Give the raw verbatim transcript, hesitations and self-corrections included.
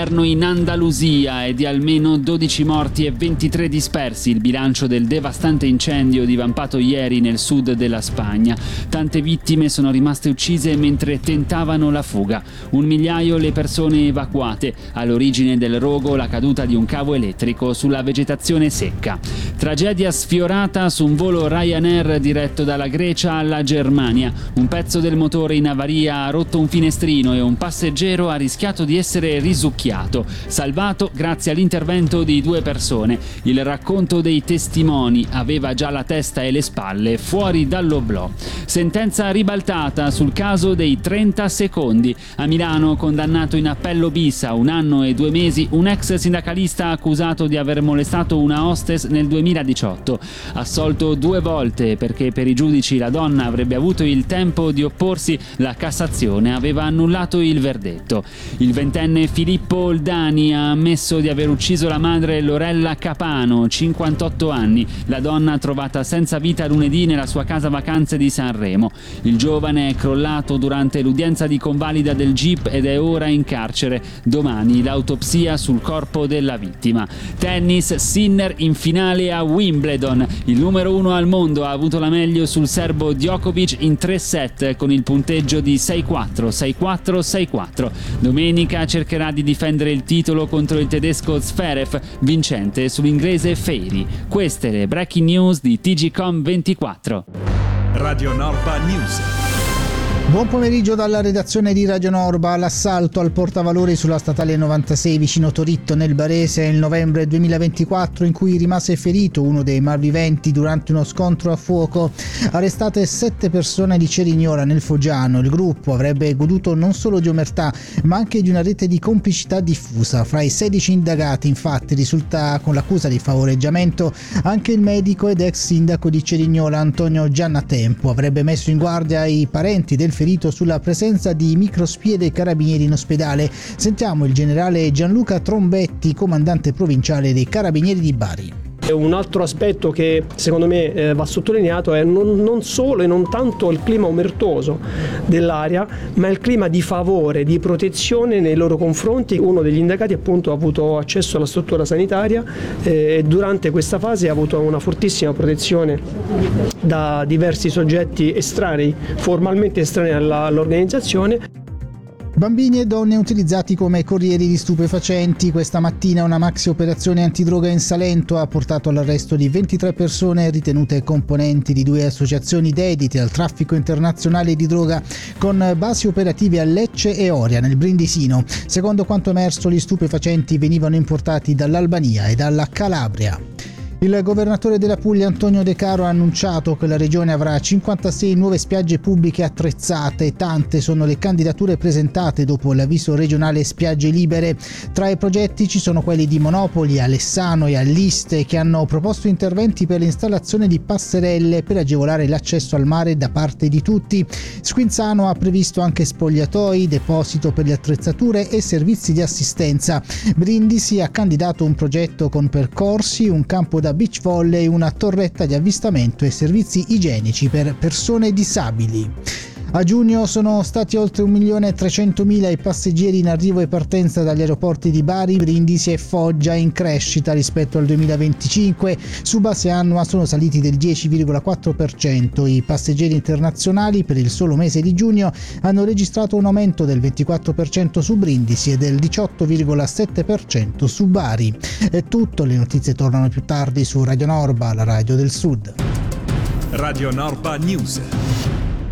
inverno in Andalusia e di almeno dodici morti e ventitré dispersi il bilancio del devastante incendio divampato ieri nel sud della Spagna. Tante vittime sono rimaste uccise mentre tentavano la fuga. Un migliaio le persone evacuate. All'origine del rogo la caduta di un cavo elettrico sulla vegetazione secca. Tragedia sfiorata su un volo Ryanair diretto dalla Grecia alla Germania. Un pezzo del motore in avaria ha rotto un finestrino e un passeggero ha rischiato di essere risucchiato. Salvato grazie all'intervento di due persone. Il racconto dei testimoni: aveva già la testa e le spalle fuori dall'oblò. Sentenza ribaltata sul caso dei trenta secondi. A Milano, condannato in appello bis a un anno e due mesi, un ex sindacalista accusato di aver molestato una hostess nel duemiladiciotto. Assolto due volte perché per i giudici la donna avrebbe avuto il tempo di opporsi, la Cassazione aveva annullato il verdetto. Il ventenne Filippo Oldani ha ammesso di aver ucciso la madre Lorella Capano, cinquantotto anni, la donna trovata senza vita lunedì nella sua casa vacanze di Sanremo. Il giovane è crollato durante l'udienza di convalida del G I P ed è ora in carcere. Domani l'autopsia sul corpo della vittima. Tennis, Sinner in finale a Wimbledon. Il numero uno al mondo ha avuto la meglio sul serbo Djokovic in tre set con il punteggio di sei quattro, sei quattro, sei quattro. Domenica cercherà di difendere il titolo contro il tedesco Zverev, vincente sull'inglese Feiri. Queste le breaking news di T G Com ventiquattro. Radio Norba News. Buon pomeriggio dalla redazione di Radio Norba. L'assalto al portavalori sulla statale novantasei vicino Toritto nel Barese nel novembre duemilaventiquattro, in cui rimase ferito uno dei malviventi durante uno scontro a fuoco. Arrestate sette persone di Cerignola nel Foggiano. Il gruppo avrebbe goduto non solo di omertà ma anche di una rete di complicità diffusa. Fra i sedici indagati infatti risulta con l'accusa di favoreggiamento anche il medico ed ex sindaco di Cerignola Antonio Giannatempo. Avrebbe messo in guardia i parenti del ferito sulla presenza di microspie dei carabinieri in ospedale. Sentiamo il generale Gianluca Trombetti, comandante provinciale dei carabinieri di Bari. Un altro aspetto che secondo me eh, va sottolineato è non, non solo e non tanto il clima omertoso dell'area, ma il clima di favore, di protezione nei loro confronti. Uno degli indagati appunto ha avuto accesso alla struttura sanitaria eh, e durante questa fase ha avuto una fortissima protezione da diversi soggetti estranei, formalmente estranei alla, all'organizzazione. Bambini e donne utilizzati come corrieri di stupefacenti. Questa mattina una maxi operazione antidroga in Salento ha portato all'arresto di ventitré persone ritenute componenti di due associazioni dedite al traffico internazionale di droga, con basi operative a Lecce e Oria nel Brindisino. Secondo quanto emerso, gli stupefacenti venivano importati dall'Albania e dalla Calabria. Il governatore della Puglia Antonio De Caro ha annunciato che la regione avrà cinquantasei nuove spiagge pubbliche attrezzate. Tante sono le candidature presentate dopo l'avviso regionale Spiagge Libere. Tra i progetti ci sono quelli di Monopoli, Alessano e Alliste, che hanno proposto interventi per l'installazione di passerelle per agevolare l'accesso al mare da parte di tutti. Squinzano ha previsto anche spogliatoi, deposito per le attrezzature e servizi di assistenza. Brindisi ha candidato un progetto con percorsi, un campo da beach volley, una torretta di avvistamento e servizi igienici per persone disabili. A giugno sono stati oltre un milione e trecentomila i passeggeri in arrivo e partenza dagli aeroporti di Bari, Brindisi e Foggia, in crescita rispetto al duemilaventicinque. Su base annua sono saliti del dieci virgola quattro per cento. I passeggeri internazionali per il solo mese di giugno hanno registrato un aumento del ventiquattro per cento su Brindisi e del diciotto virgola sette per cento su Bari. È tutto, le notizie tornano più tardi su Radio Norba, la radio del Sud. Radio Norba News.